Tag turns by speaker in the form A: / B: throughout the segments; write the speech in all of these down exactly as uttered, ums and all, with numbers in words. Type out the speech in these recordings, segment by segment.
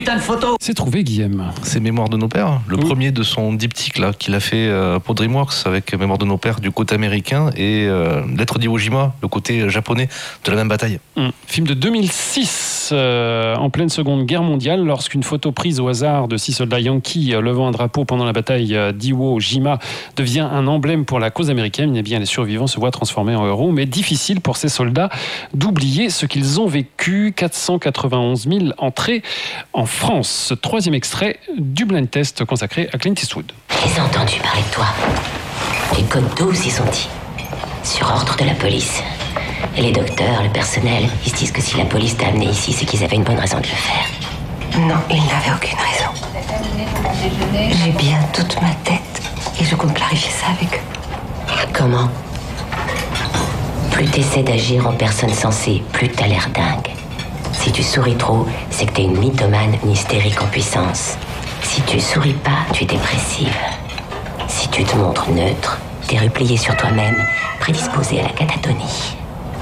A: Putain de photo.
B: C'est trouvé, Guillaume.
C: C'est Mémoire de nos pères, le
B: oui.
C: premier de son diptyque là qu'il a fait euh, pour DreamWorks avec Mémoire de nos pères du côté américain et euh, Lettre d'Iwo Jima, le côté japonais de la même bataille.
B: Mmh. Film de deux mille six, euh, en pleine Seconde Guerre mondiale, lorsqu'une photo prise au hasard de six soldats yankees euh, levant un drapeau pendant la bataille d'Iwo Jima devient un emblème pour la cause américaine, eh bien les survivants se voient transformés en héros, mais difficile pour ces soldats d'oublier ce qu'ils ont vécu. quatre cent quatre-vingt-onze mille entrées en France. Troisième extrait du blind test consacré à Clint Eastwood.
D: J'ai entendu parler de toi. Du code douze, ils ont dit. Sur ordre de la police. Et les docteurs, le personnel, ils se disent que si la police t'a amené ici, c'est qu'ils avaient une bonne raison de le faire. Non, ils n'avaient aucune raison. J'ai bien toute ma tête et je compte clarifier ça avec eux. Comment ? Plus t'essaies d'agir en personne sensée, plus t'as l'air dingue. Si tu souris trop, c'est que t'es une mythomane, une hystérique en puissance. Si tu souris pas, tu es dépressive. Si tu te montres neutre, t'es replié sur toi-même, prédisposé à la catatonie.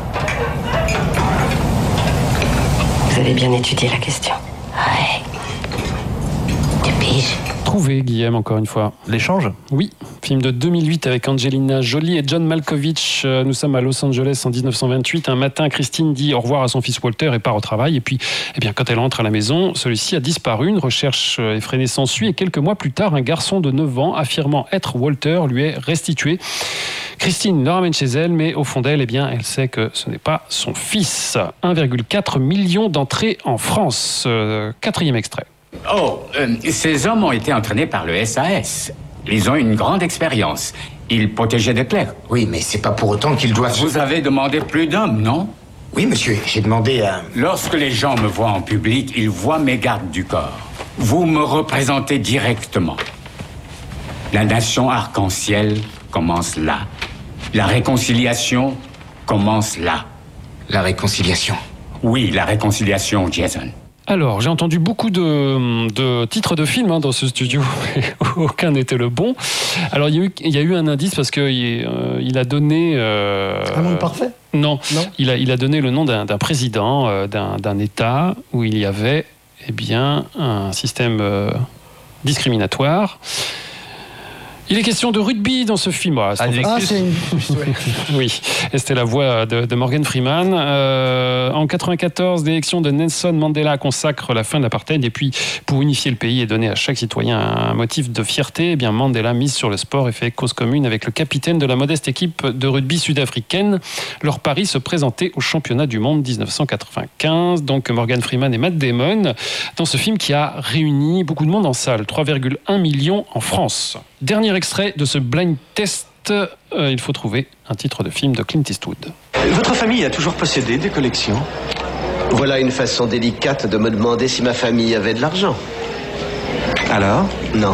D: Vous avez bien étudié la question. Ouais. Tu piges ?
B: Trouvé, Guillaume, encore une fois.
C: L'échange ?
B: Oui, film de deux mille huit avec Angelina Jolie et John Malkovich. Nous sommes à Los Angeles en dix-neuf cent vingt-huit. Un matin, Christine dit au revoir à son fils Walter et part au travail. Et puis, eh bien, quand elle rentre à la maison, celui-ci a disparu. Une recherche effrénée s'ensuit. Et quelques mois plus tard, un garçon de neuf ans, affirmant être Walter, lui est restitué. Christine le ramène chez elle, mais au fond d'elle, eh bien, elle sait que ce n'est pas son fils. un virgule quatre million d'entrées en France. Euh, quatrième extrait.
E: Oh, euh, ces hommes ont été entraînés par le S A S. Ils ont une grande expérience. Ils protégeaient des clercs.
A: Oui, mais c'est pas pour autant qu'ils doivent...
E: Vous avez demandé plus d'hommes, non ?
A: Oui, monsieur, j'ai demandé à...
E: Lorsque les gens me voient en public, ils voient mes gardes du corps. Vous me représentez directement. La nation arc-en-ciel commence là. La réconciliation commence là.
A: La réconciliation.
E: Oui, la réconciliation, Jason.
B: Alors, j'ai entendu beaucoup de, de titres de films hein, dans ce studio, mais aucun n'était le bon. Alors, il y a eu, il y a eu un indice parce qu'il euh, il a donné... Euh,
F: un monde parfait ?
B: Non,
F: non.
B: Il, a, il a donné le nom d'un, d'un président, euh, d'un, d'un État où il y avait eh bien, un système euh, discriminatoire. Il est question de rugby dans ce film. Ah,
F: c'est, ah, c'est une...
B: Oui, et c'était la voix de, de Morgan Freeman. Euh, en quatre-vingt-quatorze, l'élection de Nelson Mandela consacre la fin de l'apartheid. Et puis, pour unifier le pays et donner à chaque citoyen un motif de fierté, eh bien Mandela mise sur le sport et fait cause commune avec le capitaine de la modeste équipe de rugby sud-africaine. Leur pari se présentait au championnat du monde dix-neuf cent quatre-vingt-quinze. Donc Morgan Freeman et Matt Damon dans ce film qui a réuni beaucoup de monde en salle. trois virgule un millions en France. Dernier extrait de ce blind test, euh, il faut trouver un titre de film de Clint Eastwood.
G: Votre famille a toujours possédé des collections ?
H: Voilà une façon délicate de me demander si ma famille avait de l'argent.
G: Alors ?
H: Non.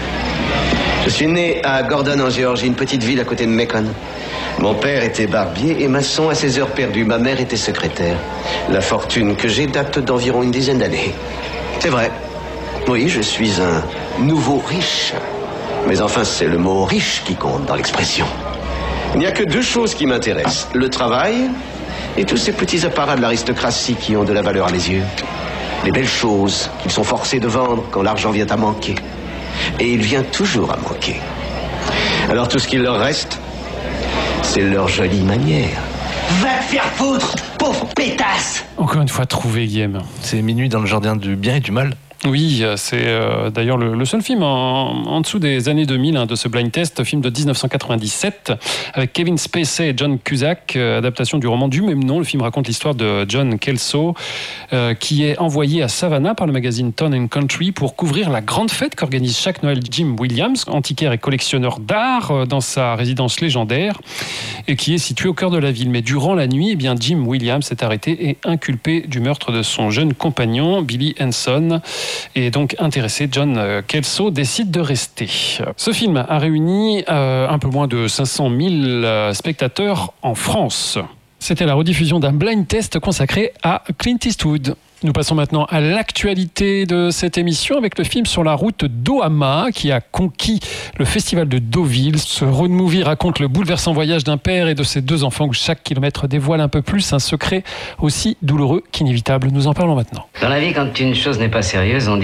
H: Je suis né à Gordon en Géorgie, une petite ville à côté de Macon. Mon père était barbier et maçon à ses heures perdues. Ma mère était secrétaire. La fortune que j'ai date d'environ une dizaine d'années. C'est vrai. Oui, je suis un nouveau riche. Mais enfin, c'est le mot « riche » qui compte dans l'expression. Il n'y a que deux choses qui m'intéressent. Le travail et tous ces petits apparats de l'aristocratie qui ont de la valeur à mes yeux. Les belles choses qu'ils sont forcés de vendre quand l'argent vient à manquer. Et il vient toujours à manquer. Alors tout ce qu'il leur reste, c'est leur jolie manière.
A: Va te faire foutre, pauvre pétasse!
B: Encore une fois, trouvé, Guillaume.
C: C'est Minuit dans le jardin du bien et du mal.
B: Oui, c'est euh, d'ailleurs le, le seul film en, en dessous des années deux mille hein, de ce blind test, film de dix-neuf cent quatre-vingt-dix-sept avec Kevin Spacey et John Cusack, euh, adaptation du roman du même nom. Le film raconte l'histoire de John Kelso euh, qui est envoyé à Savannah par le magazine Town and Country pour couvrir la grande fête qu'organise chaque Noël Jim Williams, antiquaire et collectionneur d'art, euh, dans sa résidence légendaire et qui est située au cœur de la ville. Mais durant la nuit, eh bien, Jim Williams est arrêté et inculpé du meurtre de son jeune compagnon, Billy Henson. Et donc intéressé, John Kelso décide de rester. Ce film a réuni euh, un peu moins de cinq cent mille spectateurs en France. C'était la rediffusion d'un blind test consacré à Clint Eastwood. Nous passons maintenant à l'actualité de cette émission avec le film Sur la route d'Ohama qui a conquis le festival de Deauville. Ce road movie raconte le bouleversant voyage d'un père et de ses deux enfants où chaque kilomètre dévoile un peu plus un secret aussi douloureux qu'inévitable. Nous en parlons maintenant.
F: Dans la vie, quand une chose n'est pas sérieuse, on dit